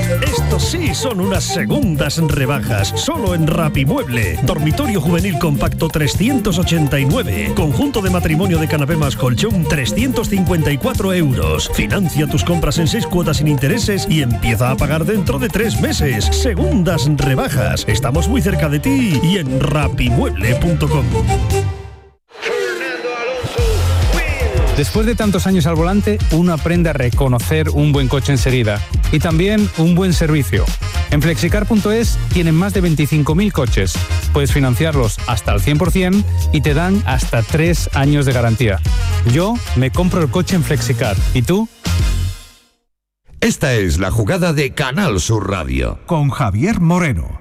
Estos sí son unas segundas rebajas, solo en Rapimueble. Dormitorio juvenil compacto 389. Conjunto de matrimonio de canapé más colchón 354 euros. Financia tus compras en 6 cuotas sin intereses y empieza a pagar dentro de 3 meses. Segundas rebajas. Estamos muy cerca de ti y en rapimueble.com. Después de tantos años al volante, uno aprende a reconocer un buen coche enseguida y también un buen servicio. En Flexicar.es tienen más de 25.000 coches. Puedes financiarlos hasta el 100% y te dan hasta 3 años de garantía. Yo me compro el coche en Flexicar. ¿Y tú? Esta es la jugada de Canal Sur Radio. Con Javier Moreno.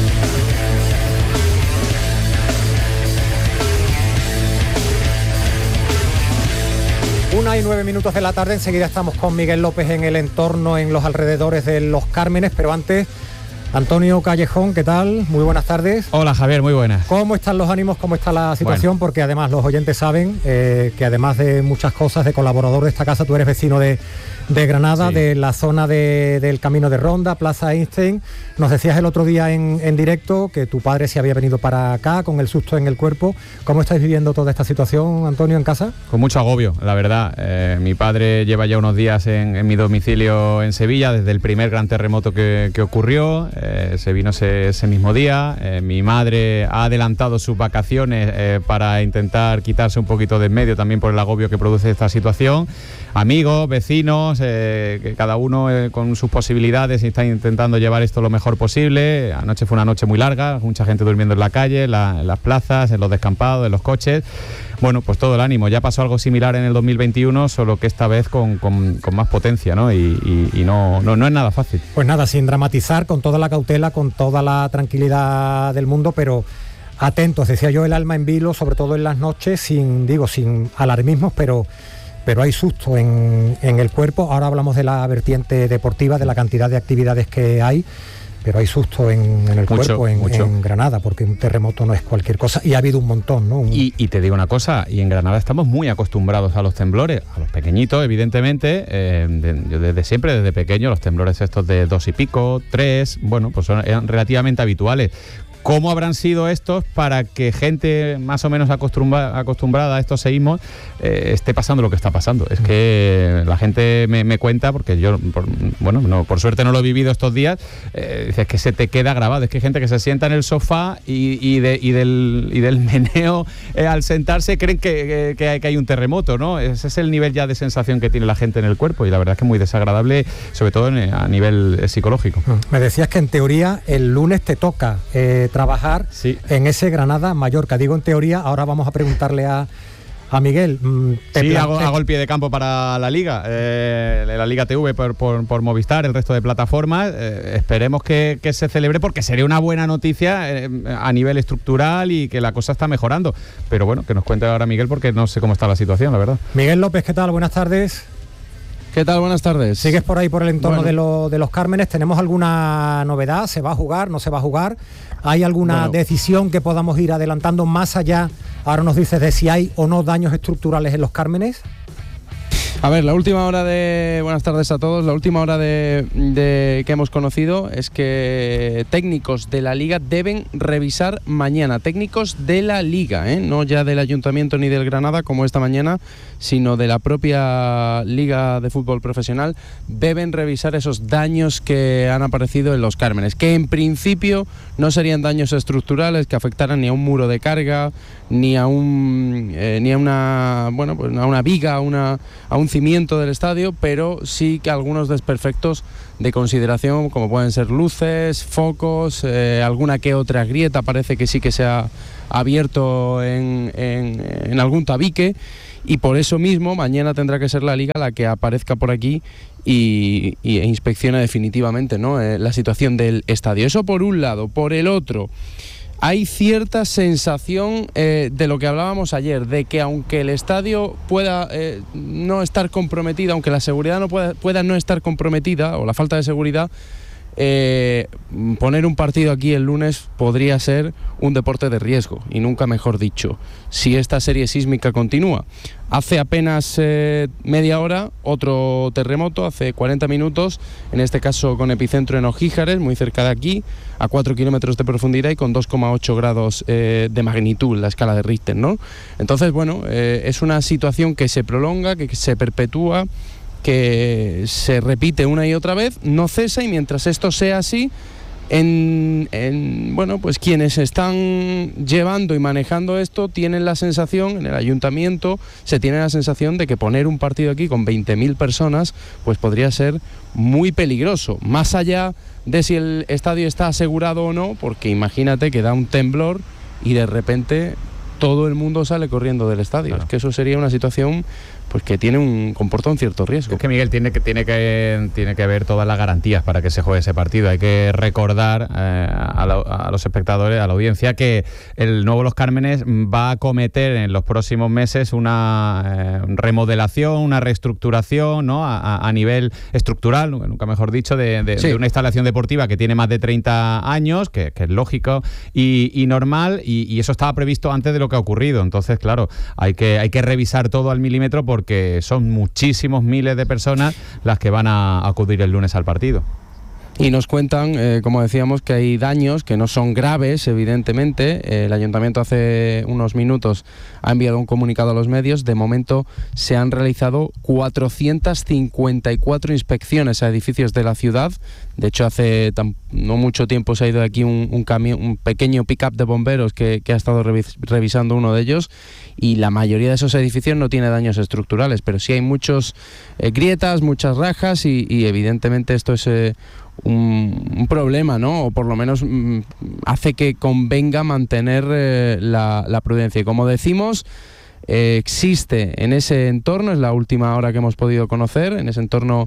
Una y 9 minutos de la tarde, enseguida estamos con Miguel López en el entorno, en los alrededores de Los Cármenes, pero antes, Antonio Callejón, ¿qué tal? Muy buenas tardes. Hola Javier, muy buenas. ¿Cómo están los ánimos? ¿Cómo está la situación? Bueno. Porque además los oyentes saben que además de muchas cosas, de colaborador de esta casa, tú eres vecino de Granada, sí, de la zona del Camino de Ronda, Plaza Einstein. Nos decías el otro día en directo que tu padre se había venido para acá con el susto en el cuerpo. ¿Cómo estáis viviendo toda esta situación, Antonio, en casa? Con mucho agobio, la verdad. Mi padre lleva ya unos días en mi domicilio en Sevilla, desde el primer gran terremoto que ocurrió. Se vino ese mismo día. Mi madre ha adelantado sus vacaciones para intentar quitarse un poquito de en medio, también por el agobio que produce esta situación. Amigos, vecinos, que cada uno con sus posibilidades está intentando llevar esto lo mejor posible. Anoche fue una noche muy larga, mucha gente durmiendo en la calle, en las plazas, en los descampados, en los coches. Bueno, pues todo el ánimo. Ya pasó algo similar en el 2021, solo que esta vez con más potencia, ¿no? Y no es nada fácil. Pues nada, sin dramatizar, con toda la cautela, con toda la tranquilidad del mundo, pero atentos, decía yo, el alma en vilo, sobre todo en las noches, sin alarmismos, pero hay susto en el cuerpo. Ahora hablamos de la vertiente deportiva, de la cantidad de actividades que hay, pero hay susto en el cuerpo, en Granada, porque un terremoto no es cualquier cosa, y ha habido un montón, ¿no? Y te digo una cosa, y en Granada estamos muy acostumbrados a los temblores, a los pequeñitos, evidentemente. Yo desde siempre, desde pequeño, los temblores estos de 2 y pico, 3, bueno, pues eran relativamente habituales. ¿Cómo habrán sido estos para que gente más o menos acostumbrada a estos seísmos esté pasando lo que está pasando? Es que la gente me cuenta, porque yo, por suerte no lo he vivido estos días, dices que se te queda grabado. Es que hay gente que se sienta en el sofá y del meneo al sentarse creen que hay un terremoto, ¿no? Ese es el nivel ya de sensación que tiene la gente en el cuerpo, y la verdad es que es muy desagradable, sobre todo a nivel psicológico. Me decías que en teoría el lunes te toca trabajar en ese Granada-Mallorca. Digo en teoría, ahora vamos a preguntarle a Miguel. Hago el pie de campo para la Liga, la Liga TV por Movistar, el resto de plataformas. Esperemos que se celebre, porque sería una buena noticia a nivel estructural y que la cosa está mejorando. Pero bueno, que nos cuente ahora Miguel, porque no sé cómo está la situación, la verdad. Miguel López, ¿qué tal? Buenas tardes. ¿Qué tal? Buenas tardes. ¿Sigues por ahí por el entorno de los Cármenes? ¿Tenemos alguna novedad? ¿Se va a jugar? ¿No se va a jugar? ¿Hay alguna decisión que podamos ir adelantando más allá? Ahora nos dices de si hay o no daños estructurales en los Cármenes. A ver, la última hora de... Buenas tardes a todos. La última hora de que hemos conocido es que técnicos de la Liga deben revisar mañana. Técnicos de la Liga, no ya del Ayuntamiento ni del Granada, como esta mañana, sino de la propia Liga de Fútbol Profesional. Deben revisar esos daños que han aparecido en los Cármenes, que en principio no serían daños estructurales que afectaran ni a un muro de carga, ni a una viga, a un cimiento del estadio, pero sí que algunos desperfectos de consideración, como pueden ser luces, focos, alguna que otra grieta parece que sí que se ha abierto en algún tabique, y por eso mismo mañana tendrá que ser la Liga la que aparezca por aquí e inspeccione definitivamente, ¿no?, la situación del estadio. Eso por un lado. Por el otro, hay cierta sensación de lo que hablábamos ayer, de que aunque el estadio pueda no estar comprometido, aunque la seguridad pueda no estar comprometida, o la falta de seguridad, poner un partido aquí el lunes podría ser un deporte de riesgo, y nunca mejor dicho, si esta serie sísmica continúa. Hace apenas media hora otro terremoto, hace 40 minutos, en este caso con epicentro en Ojíjares, muy cerca de aquí, a 4 kilómetros de profundidad y con 2,8 grados de magnitud, la escala de Richter, ¿no? Entonces, bueno, es una situación que se prolonga, que se perpetúa, que se repite una y otra vez, no cesa, y mientras esto sea así, bueno, pues quienes están llevando y manejando esto tienen la sensación, en el ayuntamiento se tiene la sensación de que poner un partido aquí con 20.000 personas pues podría ser muy peligroso, más allá de si el estadio está asegurado o no, porque imagínate que da un temblor y de repente todo el mundo sale corriendo del estadio. Claro. Es que eso sería una situación pues que comporta un cierto riesgo. Es que, Miguel, tiene que haber todas las garantías para que se juegue ese partido. Hay que recordar a los espectadores, a la audiencia, que el Nuevo Los Cármenes va a acometer en los próximos meses una remodelación, una reestructuración, ¿no? a nivel estructural, nunca mejor dicho, de una instalación deportiva que tiene más de 30 años, que es lógico y normal, y eso estaba previsto antes de lo que ha ocurrido. Entonces, claro, hay que revisar todo al milímetro, porque son muchísimos miles de personas las que van a acudir el lunes al partido. Y nos cuentan, como decíamos, que hay daños que no son graves, evidentemente. El ayuntamiento hace unos minutos ha enviado un comunicado a los medios. De momento se han realizado 454 inspecciones a edificios de la ciudad. De hecho, hace no mucho tiempo se ha ido de aquí un camión, un pequeño pick-up de bomberos que ha estado revisando uno de ellos, y la mayoría de esos edificios no tiene daños estructurales, pero sí hay muchas grietas, muchas rajas, y evidentemente esto es un problema, ¿no? O por lo menos hace que convenga mantener la prudencia. Y como decimos, existe en ese entorno, es la última hora que hemos podido conocer, en ese entorno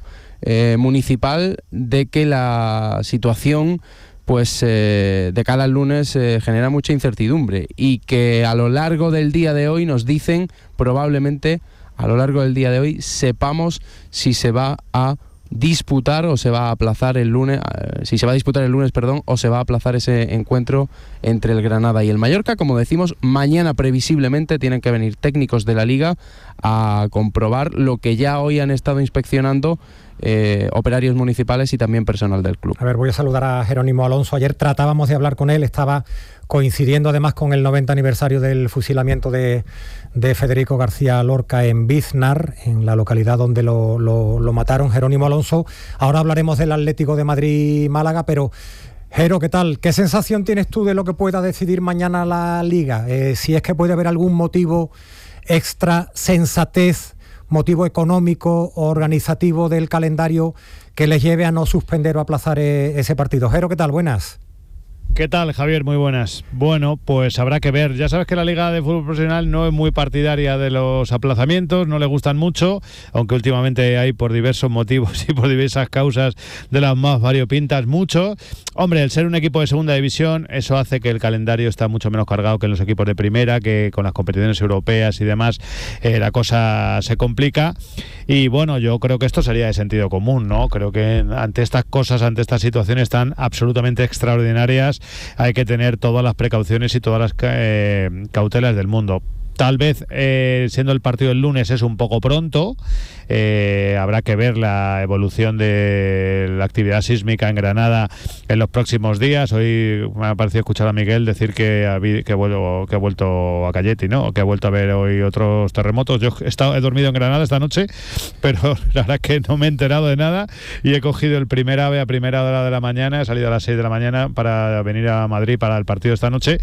municipal, de que la situación pues de cara al lunes genera mucha incertidumbre, y que a lo largo del día de hoy nos dicen, probablemente a lo largo del día de hoy sepamos si se va a disputar o se va a aplazar el lunes, si se va a disputar el lunes, o se va a aplazar ese encuentro entre el Granada y el Mallorca. Como decimos, mañana previsiblemente tienen que venir técnicos de la Liga a comprobar lo que ya hoy han estado inspeccionando operarios municipales y también personal del club. A ver, voy a saludar a Jerónimo Alonso. Ayer tratábamos de hablar con él, estaba coincidiendo además con el 90 aniversario del fusilamiento de Federico García Lorca en Biznar, en la localidad donde lo mataron. Jerónimo Alonso, ahora hablaremos del Atlético de Madrid-Málaga, pero Jero, ¿qué tal? ¿Qué sensación tienes tú de lo que pueda decidir mañana la Liga? Si es que puede haber algún motivo extra, sensatez, motivo económico o organizativo del calendario que les lleve a no suspender o aplazar ese partido. Jero, ¿qué tal? Buenas. ¿Qué tal, Javier? Muy buenas. Bueno, pues habrá que ver. Ya sabes que la Liga de Fútbol Profesional no es muy partidaria de los aplazamientos, no le gustan mucho, aunque últimamente hay, por diversos motivos y por diversas causas de las más variopintas, mucho. Hombre, el ser un equipo de segunda división, eso hace que el calendario está mucho menos cargado que en los equipos de primera, que con las competiciones europeas y demás la cosa se complica. Y bueno, yo creo que esto sería de sentido común, ¿no? Creo que ante estas cosas, ante estas situaciones tan absolutamente extraordinarias, hay que tener todas las precauciones y todas las cautelas del mundo. Tal vez, siendo el partido el lunes, es un poco pronto. Habrá que ver la evolución de la actividad sísmica en Granada en los próximos días. Hoy me ha parecido escuchar a Miguel decir que ha vuelto a Calletti, ¿no? Que ha vuelto a ver hoy otros terremotos. Yo he dormido en Granada esta noche, pero la verdad es que no me he enterado de nada, y he cogido el primer AVE a primera hora de la mañana. He salido a las 6 de la mañana para venir a Madrid para el partido esta noche,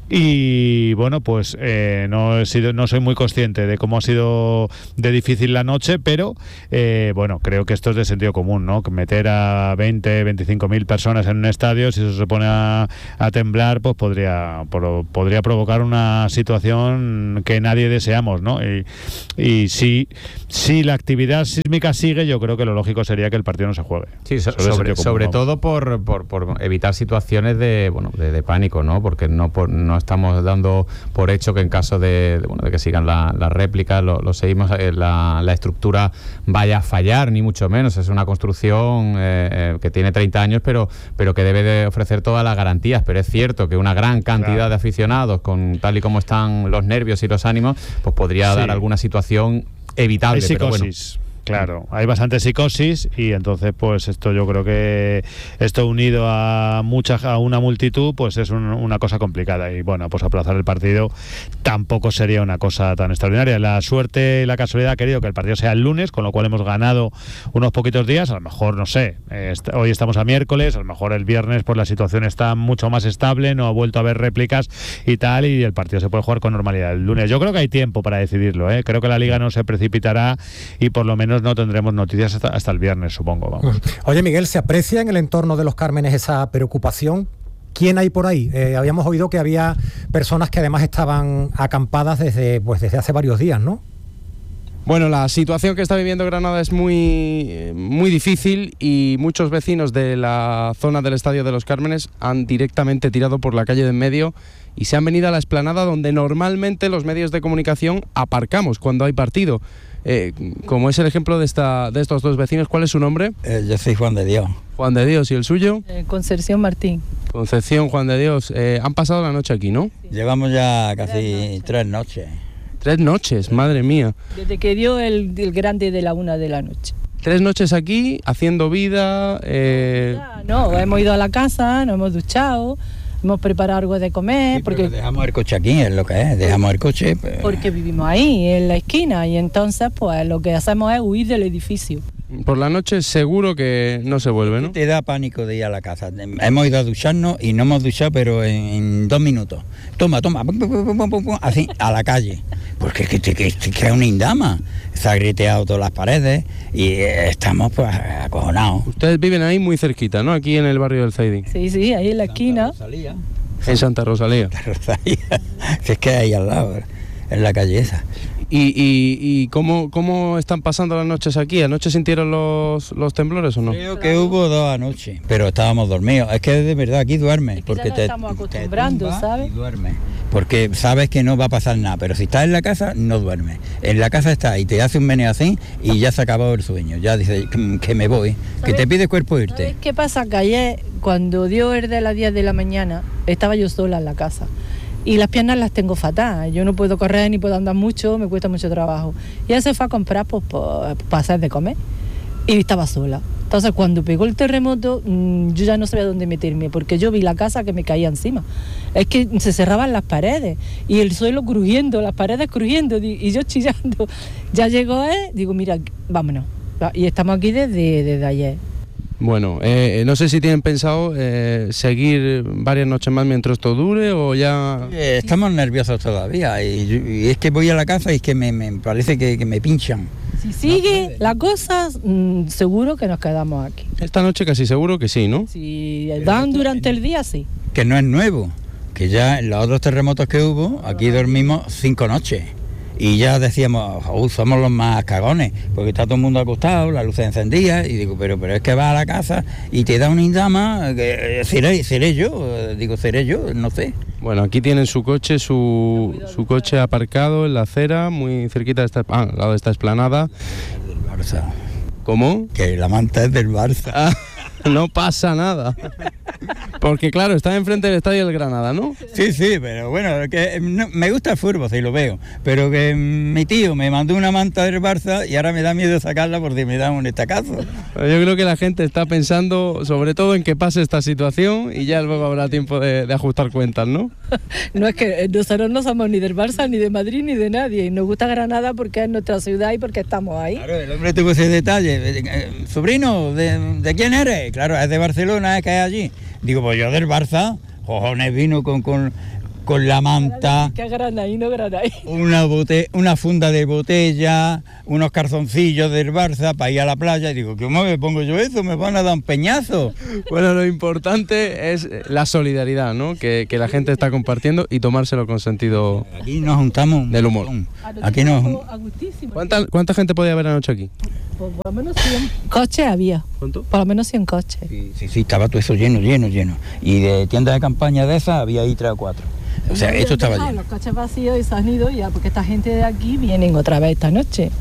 y bueno, pues no soy muy consciente de cómo ha sido de difícil la noche, pero bueno, creo que esto es de sentido común, ¿no? Meter a 25.000 personas en un estadio, si eso se pone a temblar, pues podría provocar una situación que nadie deseamos, ¿no? Y si la actividad sísmica sigue, yo creo que lo lógico sería que el partido no se juegue. Sí, sobre todo por evitar situaciones de pánico, ¿no? Porque no estamos dando por hecho que en caso de que sigan las réplicas, los seguimos, la estructura estructura vaya a fallar, ni mucho menos. Es una construcción que tiene 30 años, pero que debe de ofrecer todas las garantías. Pero es cierto que una gran cantidad de aficionados, con tal y como están los nervios y los ánimos, pues podría dar alguna situación evitable. Hay psicosis. Claro, hay bastante psicosis y entonces pues esto yo creo que esto unido a una multitud pues es una cosa complicada y bueno, pues aplazar el partido tampoco sería una cosa tan extraordinaria. La suerte y la casualidad ha querido que el partido sea el lunes, con lo cual hemos ganado unos poquitos días, a lo mejor no sé, hoy estamos a miércoles, a lo mejor el viernes pues la situación está mucho más estable, no ha vuelto a haber réplicas y tal, y el partido se puede jugar con normalidad el lunes. Yo creo que hay tiempo para decidirlo, creo que la Liga no se precipitará y por lo menos no tendremos noticias hasta el viernes, supongo. Vamos. Oye, Miguel, ¿se aprecia en el entorno de los Cármenes esa preocupación? ¿Quién hay por ahí? Habíamos oído que había personas que además estaban acampadas desde hace varios días, ¿no? Bueno, la situación que está viviendo Granada es muy difícil y muchos vecinos de la zona del Estadio de los Cármenes han directamente tirado por la calle de en medio y se han venido a la explanada donde normalmente los medios de comunicación aparcamos cuando hay partido. Como es el ejemplo de estos dos vecinos, ¿cuál es su nombre? Yo soy Juan de Dios. Juan de Dios, ¿y el suyo? Concepción Martín. Concepción, Juan de Dios. Han pasado la noche aquí, ¿no? Sí. Llevamos ya casi 3 noches. 3 noches, madre mía. Desde que dio el grande de la 1 de la noche. 3 noches aquí, haciendo vida. No, hemos ido a la casa, nos hemos duchado, hemos preparado algo de comer. Sí, porque dejamos el coche aquí, es lo que es, dejamos el coche. Pues... Porque vivimos ahí, en la esquina, y entonces pues lo que hacemos es huir del edificio. Por la noche seguro que no se vuelve, ¿no? Te da pánico de ir a la casa. Hemos ido a ducharnos y no hemos duchado, pero en 2 minutos. Toma, así, a la calle. Porque es que es una indama. Se ha griteado todas las paredes y estamos pues acojonados. Ustedes viven ahí muy cerquita, ¿no? Aquí en el barrio del Zaidín. Sí, ahí en la esquina. Rosalía. En Santa Rosalía. Que es que ahí al lado, en la calle esa. ¿Y cómo están pasando las noches aquí? ¿Anoche sintieron los temblores o no? Creo que hubo 2 anoche, pero estábamos dormidos. Es que de verdad aquí duermes. Es que porque ya nos estamos acostumbrando, ¿sabes? Y duermes. Porque sabes que no va a pasar nada, pero si estás en la casa, no duermes. En la casa estás y te hace un meneo así y ya se ha acabado el sueño. Ya dices que me voy, que te pide cuerpo irte. ¿Sabes qué pasa? Que ayer, cuando dio el de las 10 de la mañana, estaba yo sola en la casa. Y las piernas las tengo fatal, yo no puedo correr ni puedo andar mucho, me cuesta mucho trabajo. Y ella se fue a comprar pues, para hacer de comer y estaba sola. Entonces cuando pegó el terremoto yo ya no sabía dónde meterme porque yo vi la casa que me caía encima. Es que se cerraban las paredes y el suelo crujiendo, las paredes crujiendo y yo chillando. Ya llegó digo mira, vámonos. Y estamos aquí desde ayer. Bueno, no sé si tienen pensado seguir varias noches más mientras esto dure o ya... Estamos nerviosos todavía y es que voy a la casa y es que me parece que me pinchan. Si sigue la cosa, seguro que nos quedamos aquí. Esta noche casi seguro que sí, ¿no? Si dan durante el día, sí. Que no es nuevo, que ya en los otros terremotos que hubo, aquí dormimos 5 noches. Y ya decíamos, somos los más cagones, porque está todo el mundo acostado, la luz encendida, y digo, pero es que vas a la casa y te da una indama, que seré yo, no sé. Bueno, aquí tienen su coche, su coche aparcado en la acera, muy cerquita de al lado de esta explanada. Del Barça. ¿Cómo? Que la manta es del Barça. No pasa nada. Porque claro, está enfrente del estadio del Granada, ¿no? Sí, pero bueno, que me gusta el fútbol, sí lo veo, pero que mi tío me mandó una manta del Barça y ahora me da miedo sacarla porque me da un estacazo. Yo creo que la gente está pensando sobre todo en que pase esta situación y ya luego habrá tiempo de ajustar cuentas, ¿no? No, es que nosotros no somos ni del Barça, ni de Madrid, ni de nadie, y nos gusta Granada porque es nuestra ciudad y porque estamos ahí. Claro, el hombre tuvo ese detalle, sobrino, ¿de quién eres? Claro, es de Barcelona, es que es allí. Digo, pues yo del Barça, cojones, vino con la manta, ¿Qué Granaí, no Granaí? una funda de botella, unos calzoncillos del Barça para ir a la playa. Y digo, ¿cómo me pongo yo eso? Me van a dar un peñazo. Bueno, lo importante es la solidaridad, ¿no? Que la gente está compartiendo y tomárselo con sentido. Aquí nos juntamos del humor. Aquí nos... ¿Cuánta gente podía haber anoche aquí? Pues por lo menos 100 coches había. ¿Cuánto? Por lo menos 100 coches. Sí, estaba todo eso lleno. Y de tiendas de campaña de esas había ahí 3 o 4. O sea, esto estaba lleno. Los coches vacíos y se han ido ya, porque esta gente de aquí vienen otra vez esta noche.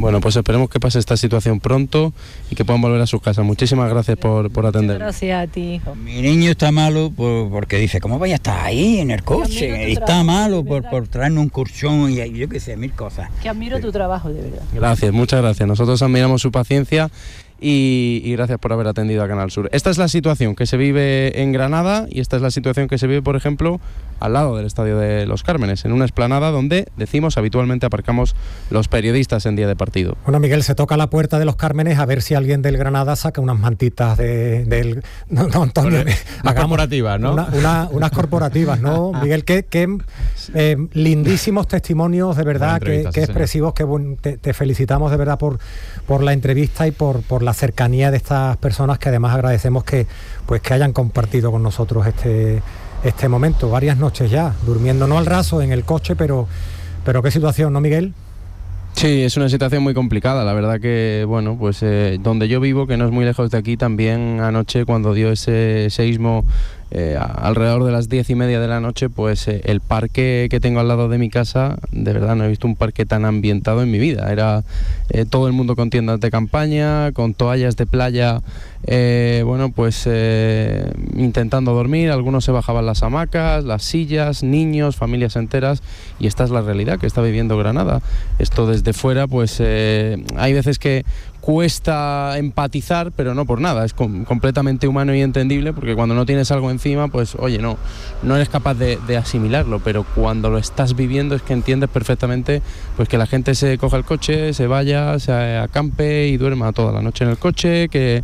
Bueno, pues esperemos que pase esta situación pronto y que puedan volver a sus casas. Muchísimas gracias por atender. Gracias a ti, hijo. Mi niño está malo porque dice, ¿cómo vaya a estar ahí en el coche? Está malo por traernos un cursión y yo qué sé, 1000 cosas. Que admiro tu trabajo, de verdad. Gracias, muchas gracias. Nosotros admiramos su paciencia y gracias por haber atendido a Canal Sur. Esta es la situación que se vive en Granada y esta es la situación que se vive, por ejemplo, al lado del Estadio de Los Cármenes, en una explanada donde, decimos, habitualmente aparcamos los periodistas en día de partido. Bueno, Miguel, se toca la puerta de Los Cármenes a ver si alguien del Granada saca unas mantitas del... No, Antonio, unas corporativas, ¿no? Unas corporativas, ¿no? Miguel, qué lindísimos testimonios, de verdad, qué expresivos, te felicitamos de verdad por la entrevista y por la cercanía de estas personas que además agradecemos que hayan compartido con nosotros este momento, varias noches ya, durmiendo no al raso en el coche, pero qué situación, ¿no, Miguel? Sí, es una situación muy complicada, la verdad que, bueno, pues donde yo vivo, que no es muy lejos de aquí, también anoche cuando dio ese seísmo alrededor de las 10:30 de la noche, pues el parque que tengo al lado de mi casa, de verdad no he visto un parque tan ambientado en mi vida. Era todo el mundo con tiendas de campaña, con toallas de playa, bueno, pues intentando dormir. Algunos se bajaban las hamacas, las sillas, niños, familias enteras, y esta es la realidad que está viviendo Granada. Esto desde fuera, pues hay veces que cuesta empatizar, pero no por nada, es completamente humano y entendible, porque cuando no tienes algo encima, pues oye, no eres capaz de asimilarlo, pero cuando lo estás viviendo es que entiendes perfectamente pues que la gente se coja el coche, se vaya, se acampe y duerma toda la noche en el coche, que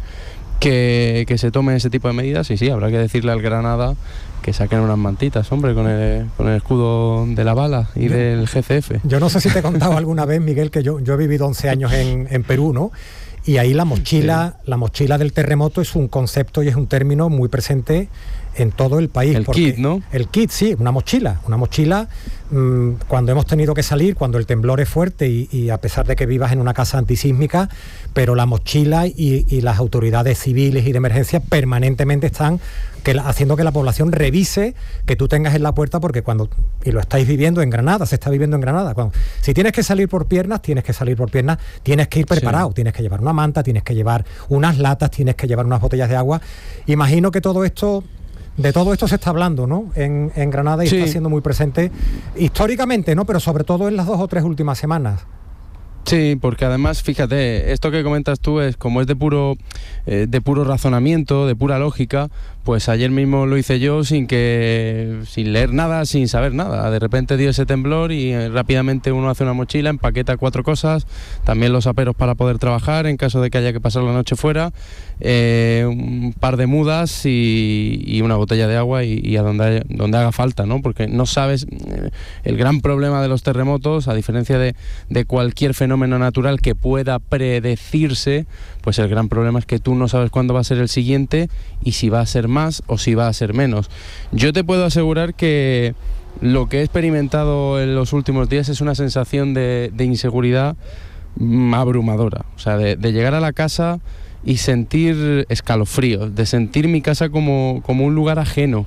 se tome ese tipo de medidas. Y sí, habrá que decirle al Granada que saquen unas mantitas, hombre, con el escudo de la bala y del GCF. Yo no sé si te he contado alguna vez, Miguel, que yo he vivido 11 años en Perú, ¿no? Y ahí la mochila del terremoto es un concepto y es un término muy presente en todo el país. El kit, ¿no? El kit, sí, una mochila, cuando hemos tenido que salir, cuando el temblor es fuerte y a pesar de que vivas en una casa antisísmica, pero la mochila y las autoridades civiles y de emergencia permanentemente están haciendo que la población revise que tú tengas en la puerta, porque y lo estáis viviendo en Granada, se está viviendo en Granada, si tienes que salir por piernas, tienes que ir preparado, sí. Tienes que llevar una manta, tienes que llevar unas latas, tienes que llevar unas botellas de agua. Imagino que de todo esto se está hablando, ¿no? En Granada y sí. Está siendo muy presente históricamente, ¿no? Pero sobre todo en las 2 o 3 últimas semanas. Sí, porque además, fíjate, esto que comentas tú es como es de puro razonamiento, de pura lógica. Pues ayer mismo lo hice yo sin leer nada, sin saber nada. De repente dio ese temblor y rápidamente uno hace una mochila, empaqueta 4 cosas, también los aperos para poder trabajar en caso de que haya que pasar la noche fuera, un par de mudas y una botella de agua y a donde haga falta, ¿no? Porque no sabes, el gran problema de los terremotos, a diferencia de cualquier fenómeno natural que pueda predecirse, pues el gran problema es que tú no sabes cuándo va a ser el siguiente y si va a ser más o si va a ser menos. Yo te puedo asegurar que lo que he experimentado en los últimos días es una sensación de inseguridad abrumadora. O sea, de llegar a la casa y sentir escalofríos, de sentir mi casa como un lugar ajeno,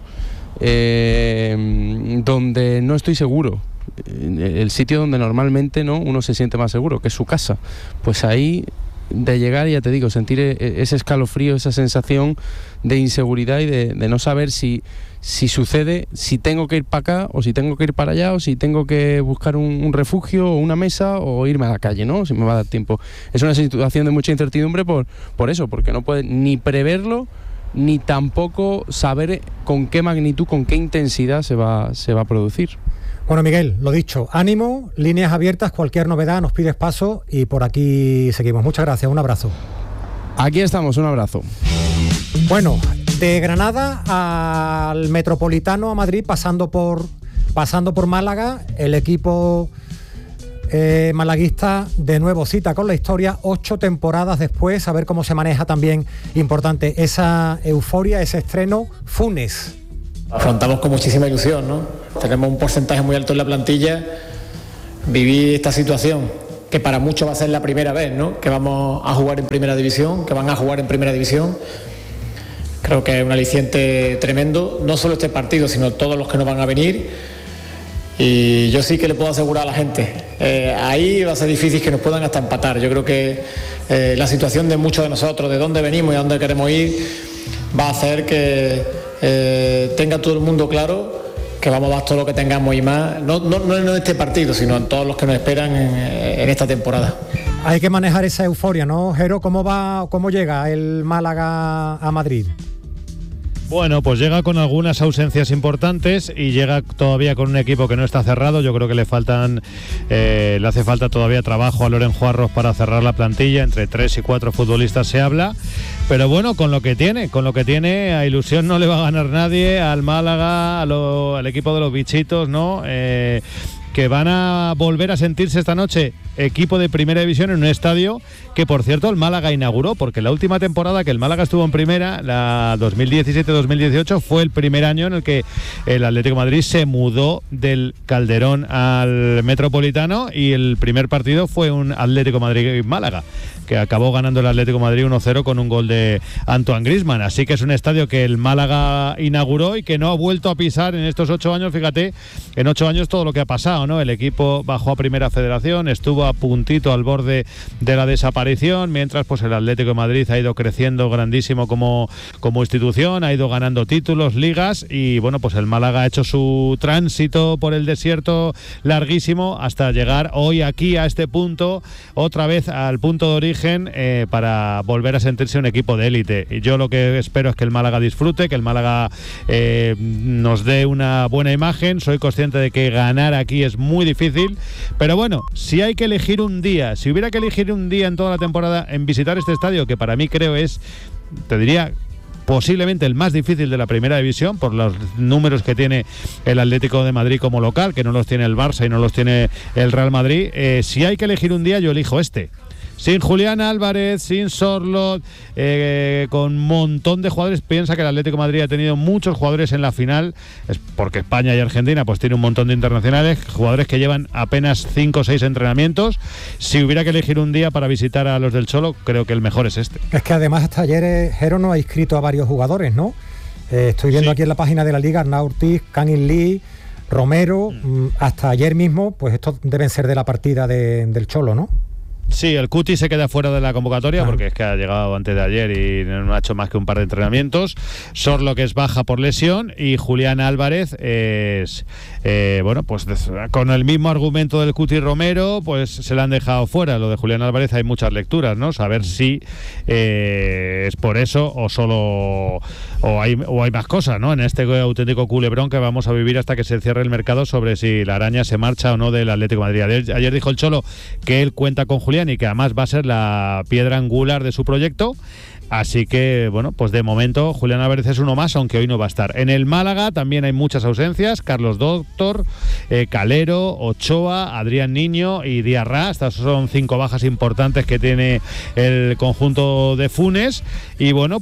donde no estoy seguro. El sitio donde normalmente uno se siente más seguro, que es su casa. Pues ahí, de llegar, ya te digo, sentir ese escalofrío, esa sensación de inseguridad y de no saber si sucede, si tengo que ir para acá o si tengo que ir para allá o si tengo que buscar un refugio o una mesa o irme a la calle, ¿no? Si me va a dar tiempo. Es una situación de mucha incertidumbre por eso, porque no puedes ni preverlo ni tampoco saber con qué magnitud, con qué intensidad se va a producir. Bueno, Miguel, lo dicho, ánimo, líneas abiertas, cualquier novedad nos pides paso y por aquí seguimos. Muchas gracias, un abrazo. Aquí estamos, un abrazo. Bueno, de Granada al Metropolitano, a Madrid, pasando por Málaga, el equipo malaguista de nuevo cita con la historia 8 temporadas después, a ver cómo se maneja también, importante, esa euforia, ese estreno, Funes. Afrontamos con muchísima ilusión, ¿no? Tenemos un porcentaje muy alto en la plantilla. Vivir esta situación, que para muchos va a ser la primera vez, ¿no? Que vamos a jugar en primera división, que van a jugar en primera división. Creo que es un aliciente tremendo, no solo este partido, sino todos los que nos van a venir. Y yo sí que le puedo asegurar a la gente, ahí va a ser difícil que nos puedan hasta empatar. Yo creo que la situación de muchos de nosotros, de dónde venimos y a dónde queremos ir, va a hacer que tenga todo el mundo claro que vamos a dar todo lo que tengamos y más, no en este partido, sino en todos los que nos esperan en esta temporada. Hay que manejar esa euforia, ¿no, Jero? ¿Cómo llega el Málaga a Madrid? Bueno, pues llega con algunas ausencias importantes y llega todavía con un equipo que no está cerrado. Yo creo que le hace falta todavía trabajo a Loren Juarros para cerrar la plantilla. Entre 3 y 4 futbolistas se habla. Pero bueno, con lo que tiene, a ilusión no le va a ganar nadie, al Málaga, al equipo de los bichitos, ¿no? Que van a volver a sentirse esta noche equipo de primera división en un estadio que, por cierto, el Málaga inauguró, porque la última temporada que el Málaga estuvo en primera, la 2017-2018, fue el primer año en el que el Atlético de Madrid se mudó del Calderón al Metropolitano, y el primer partido fue un Atlético de Madrid-Málaga, que acabó ganando el Atlético de Madrid 1-0 con un gol de Antoine Griezmann. Así que es un estadio que el Málaga inauguró y que no ha vuelto a pisar en estos 8 años. Fíjate, en 8 años todo lo que ha pasado, ¿no? El equipo bajó a Primera Federación, estuvo a puntito al borde de la desaparición, mientras pues el Atlético de Madrid ha ido creciendo grandísimo como institución, ha ido ganando títulos, ligas, y bueno, pues el Málaga ha hecho su tránsito por el desierto larguísimo hasta llegar hoy aquí a este punto, otra vez al punto de origen, para volver a sentirse un equipo de élite. Y yo lo que espero es que el Málaga disfrute, que el Málaga nos dé una buena imagen. Soy consciente de que ganar aquí es muy difícil, pero bueno, si hay que elegir un día, si hubiera que elegir un día en toda la temporada en visitar este estadio, que para mí creo es, te diría, posiblemente el más difícil de la primera división por los números que tiene el Atlético de Madrid como local, que no los tiene el Barça y no los tiene el Real Madrid, si hay que elegir un día, yo elijo este. Sin Julián Álvarez, sin Sorloth, con un montón de jugadores. Piensa que el Atlético de Madrid ha tenido muchos jugadores en la final, es porque España y Argentina pues tiene un montón de internacionales, jugadores que llevan apenas 5 o 6 entrenamientos. Si hubiera que elegir un día para visitar a los del Cholo, creo que el mejor es este. Es que además hasta ayer Jero no ha inscrito a varios jugadores, ¿no? Estoy viendo aquí en la página de la Liga, Arnau Ortiz, Kangin Lee, Romero, hasta ayer mismo, pues estos deben ser de la partida del Cholo, ¿no? Sí, el Cuti se queda fuera de la convocatoria porque es que ha llegado antes de ayer y no ha hecho más que un par de entrenamientos. Sorloth, que es baja por lesión, y Julián Álvarez es, bueno, pues con el mismo argumento del Cuti Romero, pues se le han dejado fuera. Lo de Julián Álvarez hay muchas lecturas, ¿no? Saber si es por eso o solo o hay más cosas, ¿no? En este auténtico culebrón que vamos a vivir hasta que se cierre el mercado sobre si la araña se marcha o no del Atlético de Madrid. Ayer dijo el Cholo que él cuenta con Julián y que además va a ser la piedra angular de su proyecto. Así que, bueno, pues de momento Julián Álvarez es uno más, aunque hoy no va a estar. En el Málaga también hay muchas ausencias: Carlos Doctor, Calero, Ochoa, Adrián Niño y Diarra. Estas son 5 bajas importantes que tiene el conjunto de Funes. Y bueno,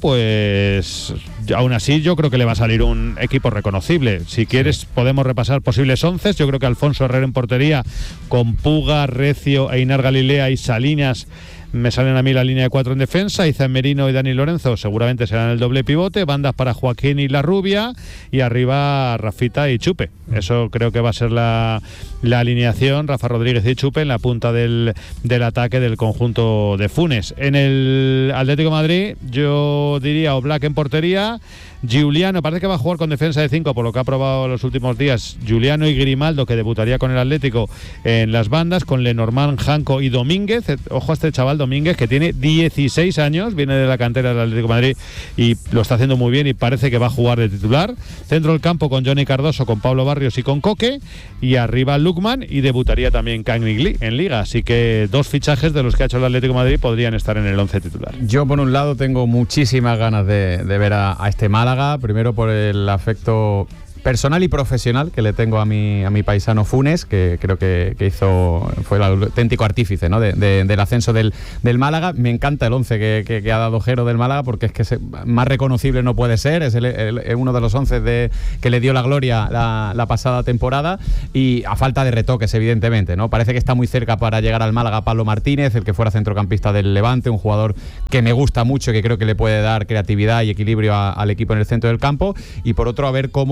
pues aún así yo creo que le va a salir un equipo reconocible. Si quieres podemos repasar posibles 11. Yo creo que Alfonso Herrera en portería, con Puga, Recio, Einar Galilea y Salinas. Me salen a mí la línea de 4 en defensa. Izan Merino y Dani Lorenzo seguramente serán el doble pivote. Bandas para Joaquín y La Rubia. Y arriba Rafita y Chupe. Eso creo que va a ser la alineación. Rafa Rodríguez y Chupe en la punta del ataque del conjunto de Funes. En el Atlético de Madrid yo diría Oblak en portería. Giuliano parece que va a jugar con defensa de 5 por lo que ha probado los últimos días. Giuliano y Grimaldo, que debutaría con el Atlético en las bandas, con Lenormand, Janco y Domínguez. Ojo a este chaval Domínguez, que tiene 16 años, viene de la cantera del Atlético de Madrid y lo está haciendo muy bien y parece que va a jugar de titular. Centro del campo con Johnny Cardoso, con Pablo Barrios y con Coque, y arriba Lukman, y debutaría también Kangin Lee en Liga. Así que 2 fichajes de los que ha hecho el Atlético de Madrid podrían estar en el 11 titular. Yo por un lado tengo muchísimas ganas de ver a este Málaga. Primero por el afecto personal y profesional que le tengo a mi paisano Funes, que creo que fue el auténtico artífice, ¿no? del ascenso del Málaga. Me encanta el 11 que ha dado Jero del Málaga, porque es que más reconocible no puede ser. Es uno de los 11 que le dio la gloria la pasada temporada, y a falta de retoques, evidentemente, ¿no? Parece que está muy cerca para llegar al Málaga Pablo Martínez, el que fuera centrocampista del Levante, un jugador que me gusta mucho, que creo que le puede dar creatividad y equilibrio al equipo en el centro del campo. Y por otro, a ver cómo le sienta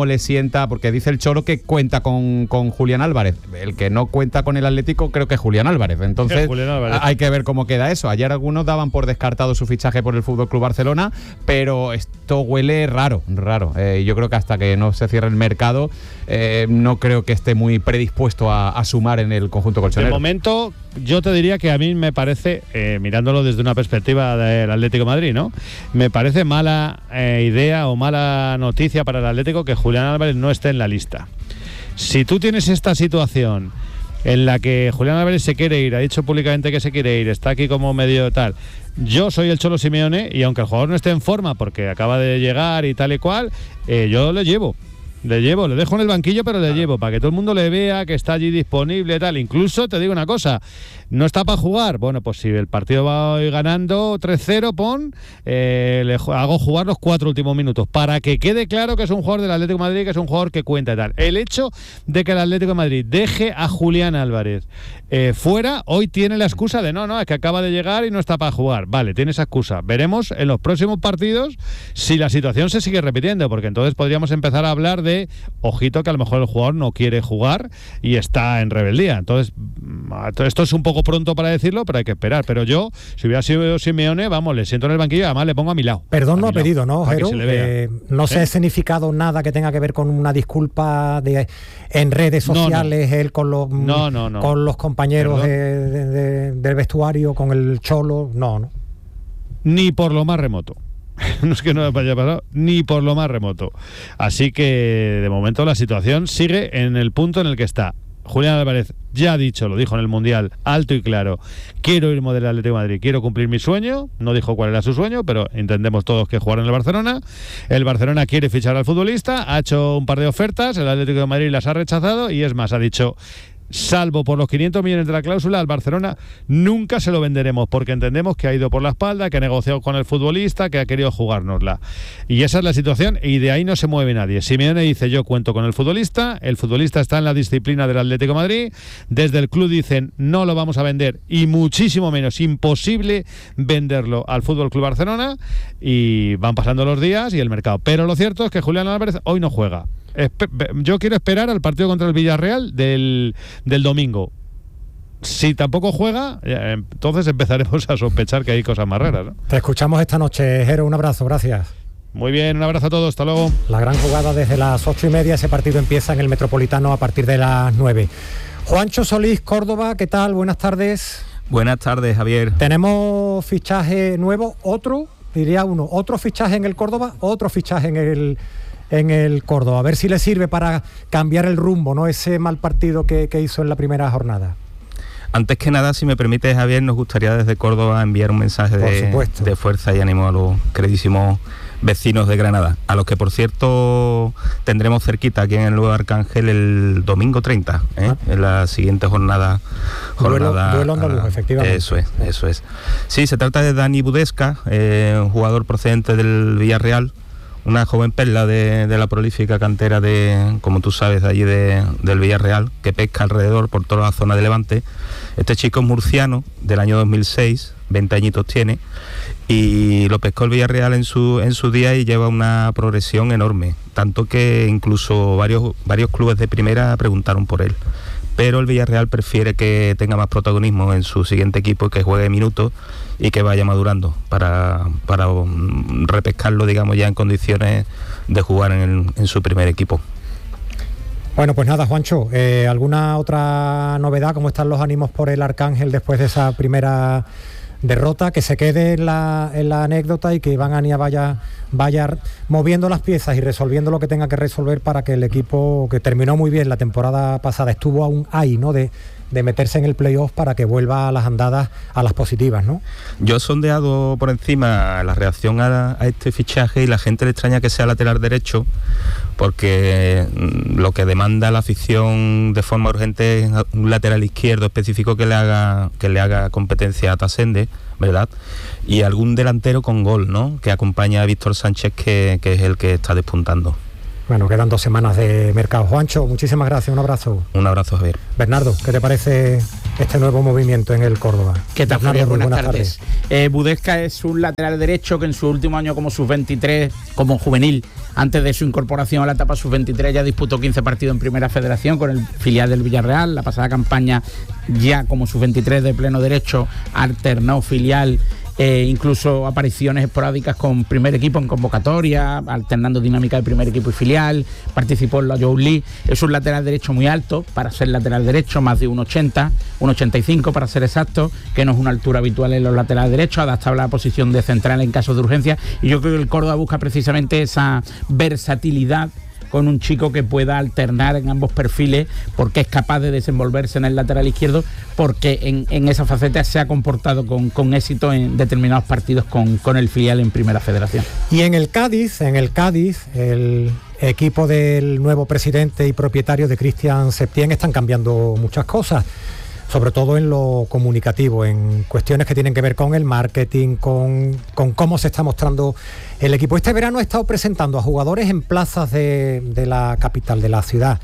cuenta, porque dice el Cholo que cuenta con Julián Álvarez. El que no cuenta con el Atlético creo que es Julián Álvarez. Entonces Julián Álvarez. Hay que ver cómo queda eso. Ayer algunos daban por descartado su fichaje por el FC Barcelona, pero esto huele raro. Yo creo que hasta que no se cierre el mercado, no creo que esté muy predispuesto a sumar en el conjunto colchonero. De momento, yo te diría que a mí me parece, mirándolo desde una perspectiva del Atlético de Madrid, ¿no? Me parece mala idea o mala noticia para el Atlético que Julián Álvarez no esté en la lista. Si tú tienes esta situación en la que Julián Álvarez se quiere ir, ha dicho públicamente que se quiere ir, está aquí como medio tal. Yo soy el Cholo Simeone y aunque el jugador no esté en forma porque acaba de llegar y tal y cual, yo le llevo, le dejo en el banquillo, pero le llevo para que todo el mundo le vea que está allí disponible y tal. Incluso te digo una cosa, no está para jugar. Bueno, pues si el partido va hoy ganando 3-0, le hago jugar los 4 últimos minutos para que quede claro que es un jugador del Atlético de Madrid, que es un jugador que cuenta y tal. El hecho de que el Atlético de Madrid deje a Julián Álvarez fuera, hoy tiene la excusa de no, es que acaba de llegar y no está para jugar. Vale, tiene esa excusa. Veremos en los próximos partidos si la situación se sigue repitiendo, porque entonces podríamos empezar a hablar de ojito que a lo mejor el jugador no quiere jugar y está en rebeldía. Entonces, esto es un poco pronto para decirlo, pero hay que esperar. Pero yo, si hubiera sido Simeone, le siento en el banquillo y además le pongo a mi lado. Perdón no ha pedido, ¿no, Jero? No se ha ¿Eh? escenificado nada que tenga que ver con una disculpa en redes sociales, él con los con los compañeros del vestuario, con el Cholo, no. Ni por lo más remoto. No es que no haya pasado ni por lo más remoto. Así que de momento la situación sigue en el punto en el que está. Julián Álvarez ya ha dicho, lo dijo en el Mundial, alto y claro: quiero irme del Atlético de Madrid, quiero cumplir mi sueño. No dijo cuál era su sueño, pero entendemos todos que jugar en el Barcelona. El Barcelona quiere fichar al futbolista, ha hecho un par de ofertas, el Atlético de Madrid las ha rechazado y es más, ha dicho: salvo por los 500 millones de la cláusula, al Barcelona nunca se lo venderemos, porque entendemos que ha ido por la espalda, que ha negociado con el futbolista, que ha querido jugárnosla. Y esa es la situación, y de ahí no se mueve nadie. Simeone dice: yo cuento con el futbolista está en la disciplina del Atlético de Madrid. Desde el club dicen: no lo vamos a vender, y muchísimo menos, imposible venderlo al FC Barcelona. Y van pasando los días y el mercado. Pero lo cierto es que Julián Álvarez hoy no juega. Yo quiero esperar al partido contra el Villarreal del domingo. Si tampoco juega, entonces empezaremos a sospechar que hay cosas más raras, ¿no? Te escuchamos esta noche, Jero, un abrazo, gracias. Muy bien, un abrazo a todos, hasta luego. La gran jugada desde las 8:30, ese partido empieza en el Metropolitano a partir de las 9. Juancho Solís, Córdoba, ¿qué tal? Buenas tardes. Buenas tardes, Javier. Tenemos fichaje nuevo, otro fichaje en el Córdoba, otro fichaje en el Córdoba. A ver si le sirve para cambiar el rumbo, ¿no? Ese mal partido que hizo en la primera jornada. Antes que nada, si me permite, Javier, nos gustaría desde Córdoba enviar un mensaje de fuerza y ánimo a los queridísimos vecinos de Granada, a los que, por cierto, tendremos cerquita aquí en el Nuevo Arcángel el domingo 30, en la siguiente jornada. Duelo andaluz, efectivamente. Eso es. Sí, se trata de Dani Budesca, un jugador procedente del Villarreal, una joven perla de la prolífica cantera como tú sabes, de allí del Villarreal, que pesca alrededor por toda la zona de Levante. Este chico es murciano, del año 2006, 20 añitos tiene, y lo pescó el Villarreal en su día y lleva una progresión enorme, tanto que incluso varios clubes de primera preguntaron por él. Pero el Villarreal prefiere que tenga más protagonismo en su siguiente equipo, que juegue minutos y que vaya madurando para repescarlo, digamos, ya en condiciones de jugar en su primer equipo. Bueno, pues nada, Juancho, ¿alguna otra novedad? ¿Cómo están los ánimos por el Arcángel después de esa primera derrota? Que se quede en la anécdota y que Iván Ania vaya moviendo las piezas y resolviendo lo que tenga que resolver para que el equipo, que terminó muy bien la temporada pasada, estuvo aún ahí, ¿no?, de meterse en el playoff, para que vuelva a las andadas, a las positivas, ¿no? Yo he sondeado por encima la reacción a este fichaje y la gente le extraña que sea lateral derecho, porque lo que demanda la afición de forma urgente es un lateral izquierdo específico que le haga competencia a Tasende, ¿verdad? Y algún delantero con gol, ¿no?, que acompaña a Víctor Sánchez, que es el que está despuntando. Bueno, quedan 2 semanas de mercado. Juancho, muchísimas gracias, un abrazo. Un abrazo, Javier. Bernardo, ¿qué te parece este nuevo movimiento en el Córdoba. ¿Qué tal, Bernardo, Javier? Buenas tardes. Budesca es un lateral derecho que en su último año como sub-23, como juvenil, antes de su incorporación a la etapa sub-23, ya disputó 15 partidos en Primera Federación con el filial del Villarreal. La pasada campaña, ya como sub-23 de pleno derecho, alternó filial, incluso apariciones esporádicas con primer equipo en convocatoria, alternando dinámica de primer equipo y filial. Participó en la Youth League. Es un lateral derecho muy alto para ser lateral derecho, más de 1,80, 1,85 para ser exacto, que no es una altura habitual en los laterales derechos, adaptable a la posición de central en caso de urgencia. Y yo creo que el Córdoba busca precisamente esa versatilidad con un chico que pueda alternar en ambos perfiles, porque es capaz de desenvolverse en el lateral izquierdo, porque en esa faceta se ha comportado con éxito en determinados partidos con el filial en Primera Federación. Y en el Cádiz, el equipo del nuevo presidente y propietario de Cristian Septién están cambiando muchas cosas, sobre todo en lo comunicativo, en cuestiones que tienen que ver con el marketing, con cómo se está mostrando el equipo. Este verano ha estado presentando a jugadores en plazas de la capital, de la ciudad.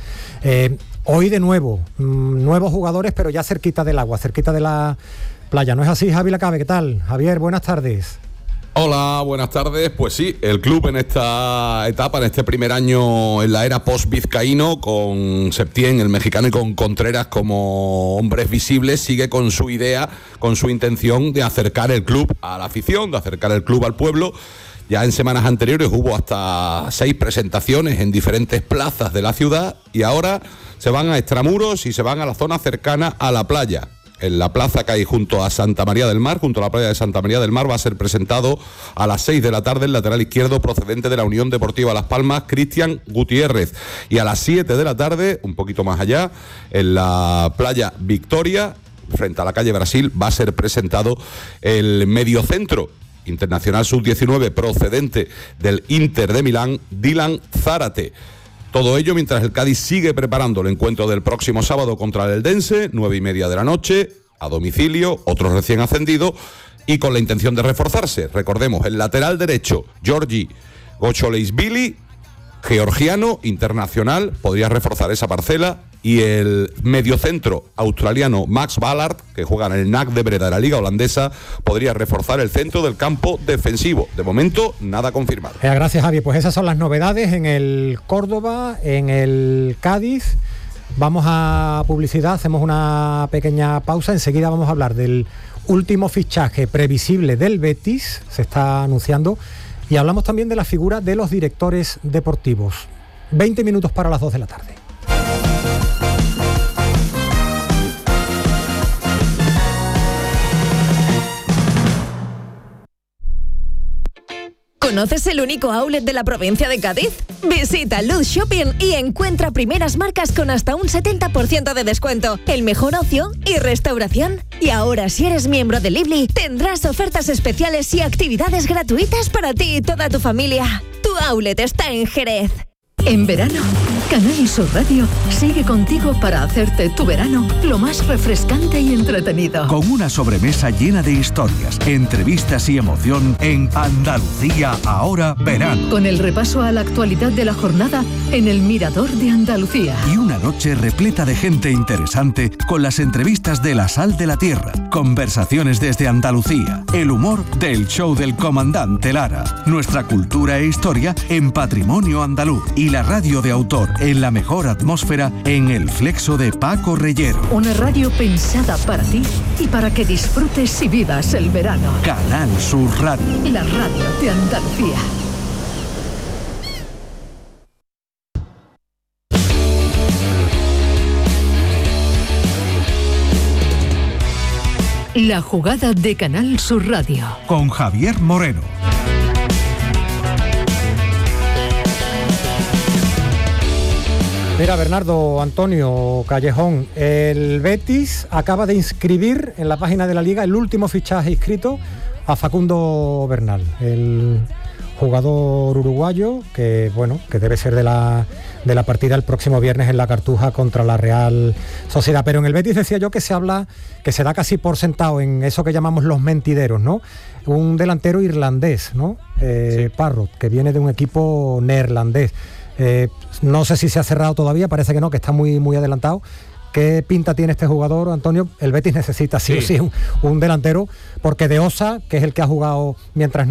Hoy de nuevo, nuevos jugadores, pero ya cerquita del agua, cerquita de la playa. ¿No es así, Javi Lacabe? ¿Qué tal? Javier, buenas tardes. Hola, buenas tardes. Pues sí, el club en esta etapa, en este primer año en la era post-vizcaíno, con Septién, el mexicano, y con Contreras como hombres visibles, sigue con su idea, con su intención de acercar el club a la afición, de acercar el club al pueblo. Ya en semanas anteriores hubo hasta 6 presentaciones en diferentes plazas de la ciudad, y ahora se van a extramuros y se van a la zona cercana a la playa. En la plaza que hay junto a Santa María del Mar, junto a la playa de Santa María del Mar, va a ser presentado a las 6 de la tarde el lateral izquierdo procedente de la Unión Deportiva Las Palmas, Cristian Gutiérrez. Y a las 7 de la tarde, un poquito más allá, en la playa Victoria, frente a la calle Brasil, va a ser presentado el mediocentro internacional sub-19 procedente del Inter de Milán, Dylan Zárate. Todo ello mientras el Cádiz sigue preparando el encuentro del próximo sábado contra el Eldense, 9:30 de la noche, a domicilio, otro recién ascendido, y con la intención de reforzarse. Recordemos, el lateral derecho, Georgi Gocholeisvili, georgiano, internacional, podría reforzar esa parcela, y el mediocentro australiano Max Ballard, que juega en el NAC de Breda de la Liga Holandesa, podría reforzar el centro del campo defensivo. De momento, nada confirmado. Gracias, Javi. Pues esas son las novedades en el Córdoba, en el Cádiz. Vamos a publicidad, hacemos una pequeña pausa. Enseguida vamos a hablar del último fichaje previsible del Betis, se está anunciando, y hablamos también de la figura de los directores deportivos. 20 minutos para las 2 de la tarde. ¿Conoces el único outlet de la provincia de Cádiz? Visita Luz Shopping y encuentra primeras marcas con hasta un 70% de descuento, el mejor ocio y restauración. Y ahora, si eres miembro de Lively, tendrás ofertas especiales y actividades gratuitas para ti y toda tu familia. Tu outlet está en Jerez. En verano, Canal Sur Radio sigue contigo para hacerte tu verano lo más refrescante y entretenido. Con una sobremesa llena de historias, entrevistas y emoción en Andalucía Ahora Verano. Con el repaso a la actualidad de la jornada en el Mirador de Andalucía. Y una noche repleta de gente interesante con las entrevistas de La Sal de la Tierra, conversaciones desde Andalucía, el humor del show del comandante Lara, nuestra cultura e historia en Patrimonio Andaluz y la radio de autor en la mejor atmósfera en El Flexo de Paco Reyero. Una radio pensada para ti y para que disfrutes y vivas el verano. Canal Sur Radio. La radio de Andalucía. La jugada de Canal Sur Radio. Con Javier Moreno. Mira, Bernardo, Antonio, Callejón, el Betis acaba de inscribir en la página de la Liga el último fichaje inscrito a Facundo Bernal, el jugador uruguayo que, bueno, que debe ser de la partida el próximo viernes en la Cartuja contra la Real Sociedad. Pero en el Betis decía yo que se habla, que se da casi por sentado en eso que llamamos los mentideros, ¿no? Un delantero irlandés, ¿no? Sí. Parrott, que viene de un equipo neerlandés. No sé si se ha cerrado todavía, parece que no, que está muy, muy adelantado, qué pinta tiene este jugador, Antonio. El Betis necesita sí o sí un delantero, porque De Osa, que es el que ha jugado mientras